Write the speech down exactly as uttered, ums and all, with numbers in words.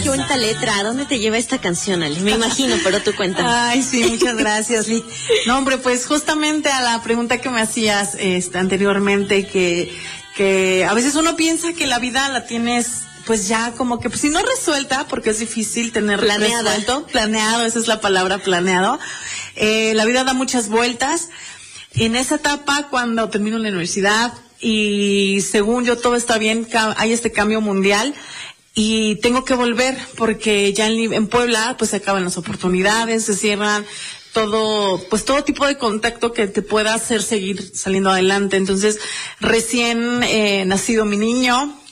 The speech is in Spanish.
qué bonita letra. ¿A dónde te lleva esta canción, Ali? Me imagino, pero tú cuéntame. Ay, sí, muchas gracias, Lick. No, hombre, pues justamente a la pregunta que me hacías este, anteriormente, que, que a veces uno piensa que la vida la tienes pues ya como que, pues si no resuelta, porque es difícil tener planeado, resuelto, planeado, esa es la palabra, planeado. Eh, la vida da muchas vueltas. En esa etapa, cuando termino la universidad y según yo todo está bien, hay este cambio mundial y tengo que volver porque ya en, en Puebla pues se acaban las oportunidades, se cierran todo, pues todo tipo de contacto que te pueda hacer seguir saliendo adelante. Entonces, recién eh, nacido mi niño,